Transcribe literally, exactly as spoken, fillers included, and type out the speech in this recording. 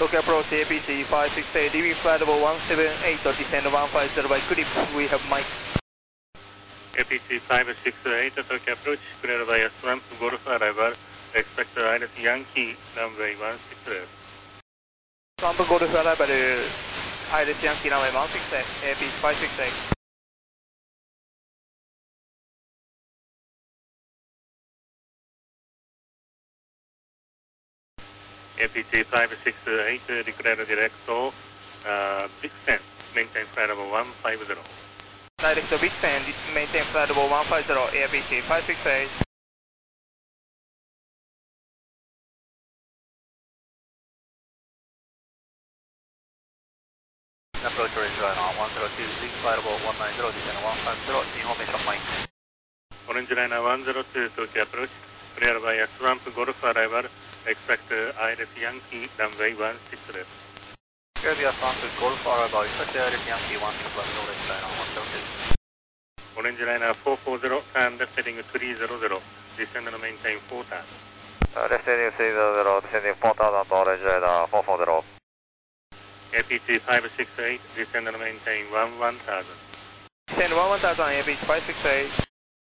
Tokyo approach A P C five six eight, leaving flight level one seven eight, descend one five zero by clip, we have Mike. A P C five six eight, Tokyo approach, cleared by Swamp Golf arrival, expect Iris Yankee, runway one six zero. Swamp Golf arrival, Iris Yankee, runway one six eight, A P C five six eight. A P C five six eight, declare direct to uh, Big Ten, maintain flight level one five zero. Direct to Big Ten, maintain flight level one five zero, A P C five six eight. Approach Orange Liner one zero two, leaving flight level one nine zero, descend one five zero, information Mike. Orange Liner one zero two, Tokyo approach, cleared by Swamp Golf arrival, expect Iris Yankee, runway one six zero. Clear via Swamp Golf arrival, expect Iris Yankee one six zero, Orange Liner one zero two. Orange Liner four four zero, and left heading three zero zero, descend and maintain four thousand. Uh, left heading three zero zero, descending four thousand to Orange Liner four four zero. A P C five six eight, descend and maintain one one thousand. Descend one one thousand, A P C five six eight.